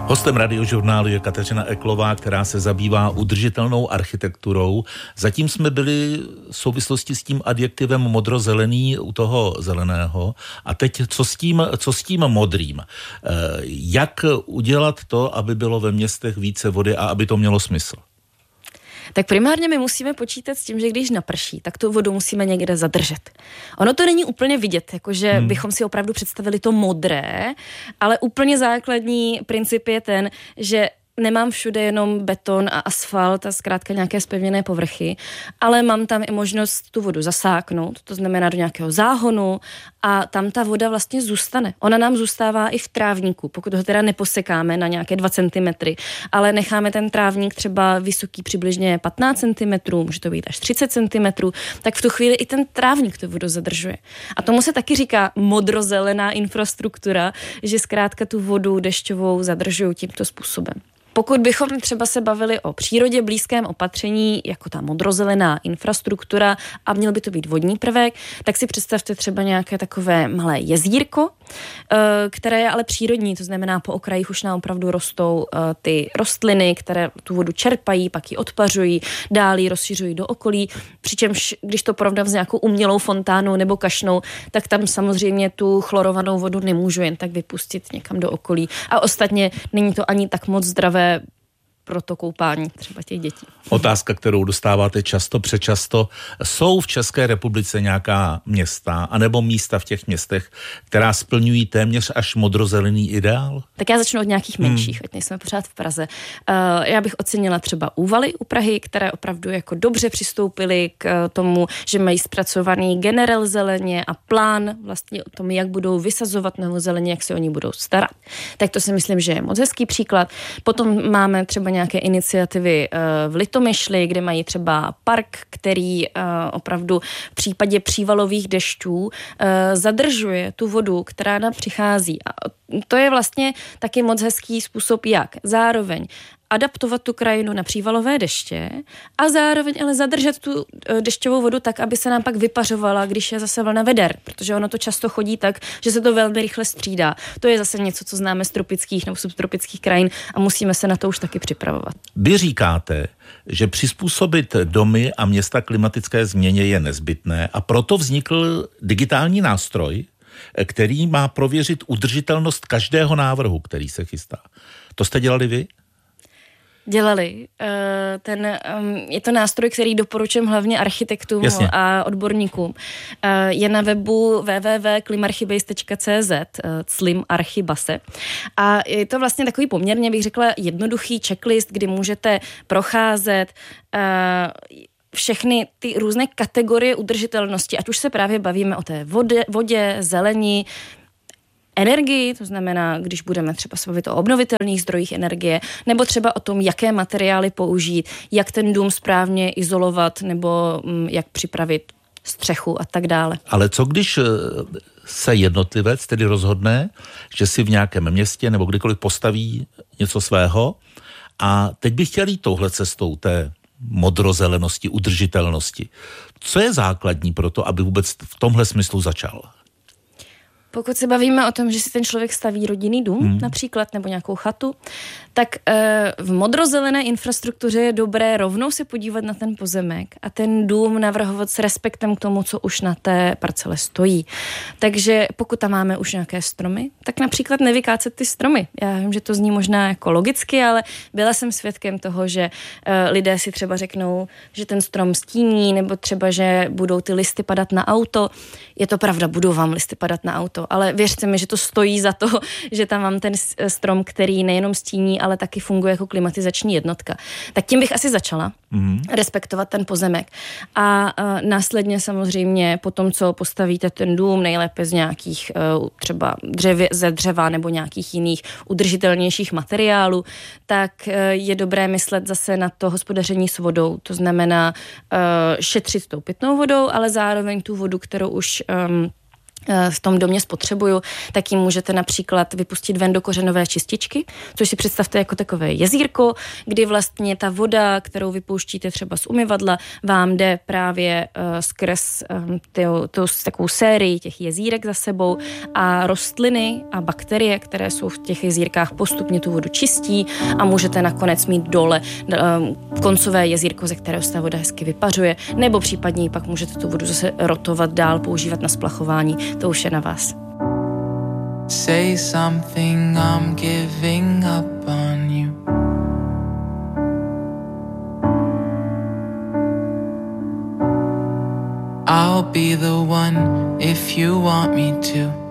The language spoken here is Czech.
Hostem Radiožurnálu je Kateřina Eklová, která se zabývá udržitelnou architekturou. Zatím jsme byli v souvislosti s tím adjektivem modrozelený u toho zeleného. A teď co s tím modrým? Jak udělat to, aby bylo ve městech více vody a aby to mělo smysl? Tak primárně my musíme počítat s tím, že když naprší, tak tu vodu musíme někde zadržet. Ono to není úplně vidět, jakože bychom si opravdu představili to modré, ale úplně základní princip je ten, že nemám všude jenom beton a asfalt a zkrátka nějaké zpevněné povrchy, ale mám tam i možnost tu vodu zasáknout, to znamená do nějakého záhonu a tam ta voda vlastně zůstane. Ona nám zůstává i v trávníku, pokud ho teda neposekáme na nějaké 2 cm, ale necháme ten trávník třeba vysoký přibližně 15 cm, může to být až 30 cm, tak v tu chvíli i ten trávník tu vodu zadržuje. A tomu se taky říká modrozelená infrastruktura, že zkrátka tu vodu dešťovou zadržují tímto způsobem. Pokud bychom třeba se bavili o přírodě blízkém opatření, jako ta modrozelená infrastruktura a měl by to být vodní prvek, tak si představte třeba nějaké takové malé jezírko, které je ale přírodní, to znamená po okrajích už nám opravdu rostou ty rostliny, které tu vodu čerpají, pak ji odpařují, dál ji rozšiřují do okolí, přičemž když to porovnám s nějakou umělou fontánou nebo kašnou, tak tam samozřejmě tu chlorovanou vodu nemůžu jen tak vypustit někam do okolí. A ostatně není to ani tak moc zdravé pro to koupání třeba těch dětí. Otázka, kterou dostáváte přečasto. Jsou v České republice nějaká města, anebo místa v těch městech, která splňují téměř až modrozelený ideál? Tak já začnu od nějakých menších, ať nejsme pořád v Praze. Já bych ocenila třeba Úvaly u Prahy, které opravdu jako dobře přistoupily k tomu, že mají zpracovaný generel zeleně a plán vlastně o tom, jak budou vysazovat novou zeleně, jak se o ní budou starat. Tak to si myslím, že je moc hezký příklad. Potom máme třeba nějaké iniciativy v Litomyšli, kde mají třeba park, který opravdu v případě přívalových dešťů zadržuje tu vodu, která nám přichází. A to je vlastně taky moc hezký způsob, jak zároveň adaptovat tu krajinu na přívalové deště a zároveň ale zadržet tu dešťovou vodu tak, aby se nám pak vypařovala, když je zase vlna veder, protože ono to často chodí tak, že se to velmi rychle střídá. To je zase něco, co známe z tropických nebo subtropických krajin a musíme se na to už taky připravovat. Vy říkáte, že přizpůsobit domy a města klimatické změně je nezbytné a proto vznikl digitální nástroj, který má prověřit udržitelnost každého návrhu, který se chystá. To jste dělali vy? Dělali. Je to nástroj, který doporučujem hlavně architektům a odborníkům. Je na webu www.klimarchibase.cz climarchibase. A je to vlastně takový poměrně, bych řekla, jednoduchý checklist, kdy můžete procházet všechny ty různé kategorie udržitelnosti, ať už se právě bavíme o té vodě, zelení, energii, to znamená, když budeme třeba se bavit o obnovitelných zdrojích energie, nebo třeba o tom, jaké materiály použít, jak ten dům správně izolovat, nebo jak připravit střechu a tak dále. Ale co když se jednotlivec tedy rozhodne, že si v nějakém městě nebo kdykoliv postaví něco svého a teď bych chtěl jít touhle cestou té modrozelenosti, udržitelnosti. Co je základní pro to, aby vůbec v tomhle smyslu začal? Pokud se bavíme o tom, že si ten člověk staví rodinný dům například, nebo nějakou chatu, tak v modrozelené infrastruktuře je dobré rovnou se podívat na ten pozemek a ten dům navrhovat s respektem k tomu, co už na té parcele stojí. Takže pokud tam máme už nějaké stromy, tak například nevykácet ty stromy. Já vím, že to zní možná jako logicky, ale byla jsem svědkem toho, že lidé si třeba řeknou, že ten strom stíní, nebo třeba, že budou ty listy padat na auto. Je to pravda, budou vám listy padat na auto, ale věřte mi, že to stojí za to, že tam mám ten strom, který nejenom stíní, ale taky funguje jako klimatizační jednotka. Tak tím bych asi začala respektovat ten pozemek. A následně samozřejmě po tom, co postavíte ten dům, nejlépe z nějakých třeba ze dřeva nebo nějakých jiných udržitelnějších materiálů, tak je dobré myslet zase na to hospodaření s vodou. To znamená šetřit tou pitnou vodou, ale zároveň tu vodu, kterou už v tom domě spotřebuju, tak jim můžete například vypustit ven do kořenové čističky, což si představte jako takové jezírko, kdy vlastně ta voda, kterou vypouštíte třeba z umyvadla, vám jde právě skrz takovou sérii těch jezírek za sebou a rostliny a bakterie, které jsou v těch jezírkách, postupně tu vodu čistí a můžete nakonec mít dole koncové jezírko, ze kterého se ta voda hezky vypařuje, nebo případně pak můžete tu vodu zase rotovat dál, používat na splachování. To už je na vás. Say something, I'm giving up on you. I'll be the one if you want me to.